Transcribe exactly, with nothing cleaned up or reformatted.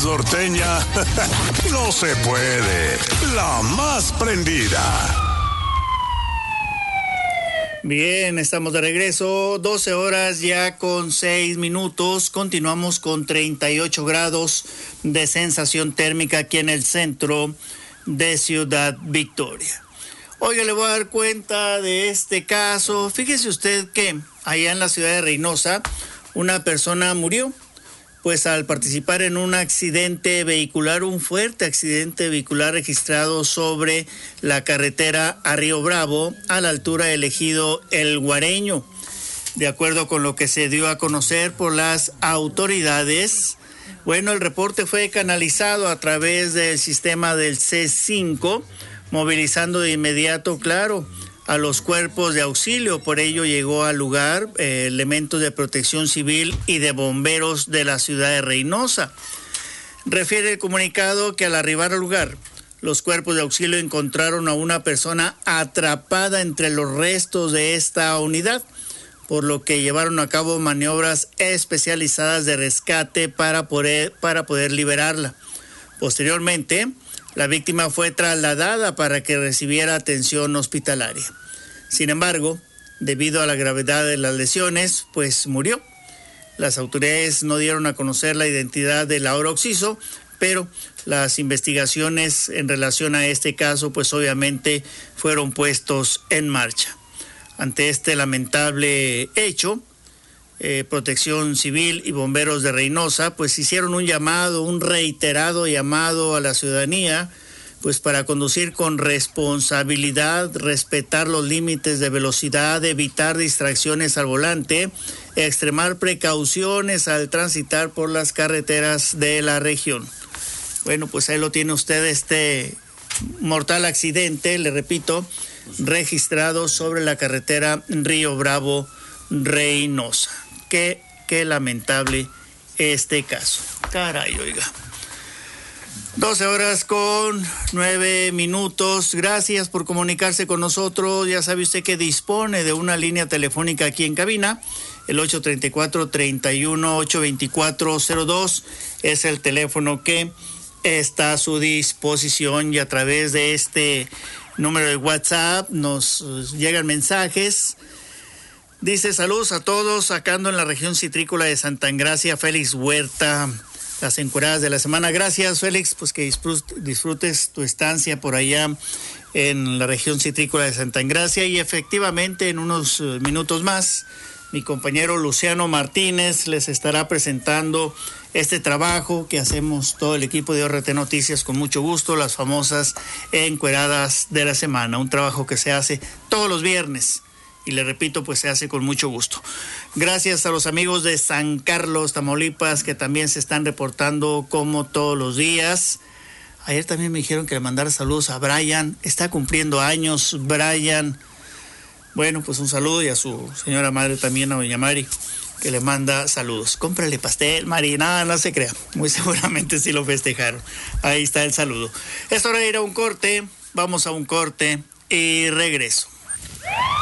norteña. No se puede. La más prendida. Bien, estamos de regreso, doce horas ya con seis minutos, continuamos con treinta y ocho grados de sensación térmica aquí en el centro de Ciudad Victoria. Oiga, le voy a dar cuenta de este caso. Fíjese usted que allá en la ciudad de Reynosa una persona murió, pues al participar en un accidente vehicular, un fuerte accidente vehicular registrado sobre la carretera a Río Bravo, a la altura del ejido El Guareño. De acuerdo con lo que se dio a conocer por las autoridades, bueno, el reporte fue canalizado a través del sistema del C cinco, movilizando de inmediato, claro, a los cuerpos de auxilio. Por ello llegó al lugar eh, elementos de protección civil y de bomberos de la ciudad de Reynosa. Refiere el comunicado que al arribar al lugar, los cuerpos de auxilio encontraron a una persona atrapada entre los restos de esta unidad, por lo que llevaron a cabo maniobras especializadas de rescate para poder, para poder liberarla. Posteriormente, la víctima fue trasladada para que recibiera atención hospitalaria. Sin embargo, debido a la gravedad de las lesiones, pues murió. Las autoridades no dieron a conocer la identidad del ahora occiso, pero las investigaciones en relación a este caso, pues obviamente fueron puestos en marcha. Ante este lamentable hecho, eh, Protección Civil y Bomberos de Reynosa pues hicieron un llamado, un reiterado llamado a la ciudadanía, pues para conducir con responsabilidad, respetar los límites de velocidad, evitar distracciones al volante, extremar precauciones al transitar por las carreteras de la región. Bueno, pues ahí lo tiene usted, este mortal accidente, le repito, registrado sobre la carretera Río Bravo Reynosa. Qué, qué lamentable este caso. Caray, oiga. doce horas con nueve minutos. Gracias por comunicarse con nosotros. Ya sabe usted que dispone de una línea telefónica aquí en cabina. El ocho treinta y cuatro, treinta y uno, ocho veinticuatro cero dos es el teléfono que está a su disposición, y a través de este número de WhatsApp nos llegan mensajes. Dice: saludos a todos, sacando en la región citrícola de Santa Engracia, Félix Huerta, las encueradas de la semana. Gracias, Félix, pues que disfrutes tu estancia por allá en la región citrícola de Santa Engracia. Y efectivamente, en unos minutos más, mi compañero Luciano Martínez les estará presentando este trabajo que hacemos todo el equipo de O R T Noticias con mucho gusto, las famosas encueradas de la semana, un trabajo que se hace todos los viernes. Y le repito, pues se hace con mucho gusto. Gracias a los amigos de San Carlos, Tamaulipas, que también se están reportando como todos los días. Ayer también me dijeron que le mandara saludos a Brian. Está cumpliendo años, Brian. Bueno, pues un saludo, y a su señora madre también, a doña Mari, que le manda saludos. Cómprale pastel, Mari. Nada, no se crea. Muy seguramente sí lo festejaron. Ahí está el saludo. Es hora de ir a un corte. Vamos a un corte y regreso.